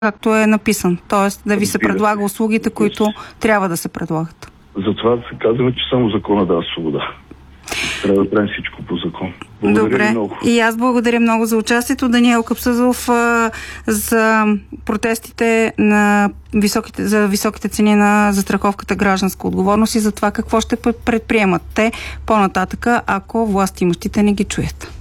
както е написан. Тоест да ви се предлага услугите, които трябва да се предлагат. Затова се казваме, че само закона дава свобода. Трябва да правим всичко по закон. Благодаря ви много. И аз благодаря много за участието. Даниел Капсазов за протестите за високите цени на застраховката гражданска отговорност и за това какво ще предприемат те по-нататъка, ако властимащите не ги чуят.